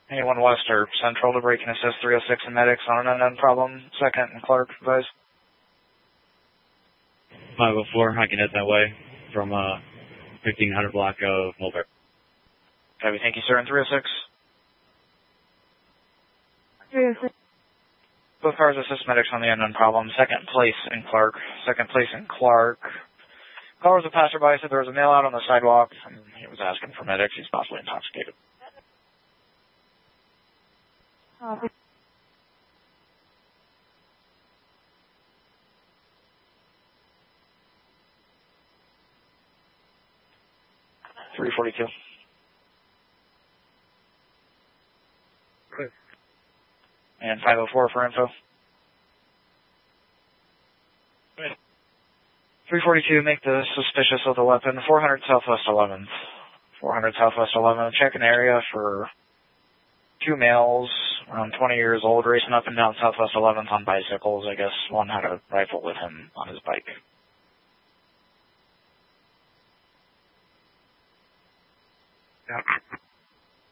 Anyone west or central to break and assist 306 and medics on an unknown problem. Second and Clark, advise. 504, I can head that way from 1500 block of Mulberry. Copy, thank you, sir. And 306? 306. Both cars assist medics on the unknown problem. Second place in Clark. Second place in Clark. Caller was a passerby, said there was a male out on the sidewalk, and he was asking for medics. He's possibly intoxicated. Copy. .342. And 504 for info. 342, make the suspicious of the weapon. 400 Southwest 11th. 400 Southwest 11th. Check an area for two males around 20 years old racing up and down Southwest 11th on bicycles. I guess one had a rifle with him on his bike. Yeah.